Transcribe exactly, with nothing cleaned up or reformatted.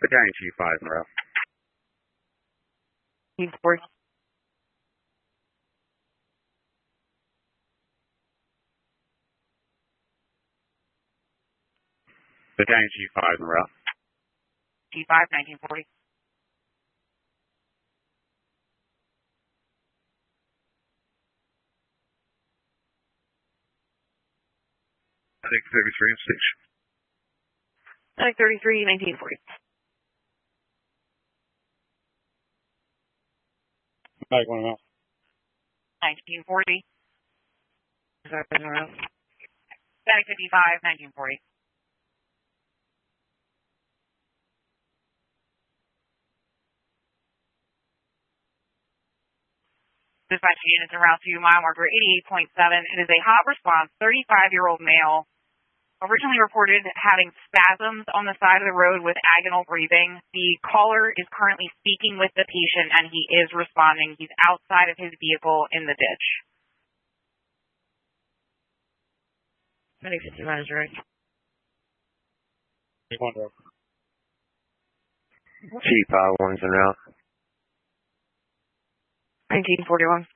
Battalion G five, Monroe. G four. Battalion G five, Monroe. G five, nineteen forty. Attic thirty-three in station. Attic thirty-three, nineteen forty. Back one out. nineteen forty. Attic fifty-five, nineteen forty. Dispatch units en route to mile marker eighty-eight point seven. It is a hot response, thirty-five-year-old male, originally reported having spasms on the side of the road with agonal breathing. The caller is currently speaking with the patient, and he is responding. He's outside of his vehicle in the ditch. fifty miles right. G five, one's en route. nineteen forty-one.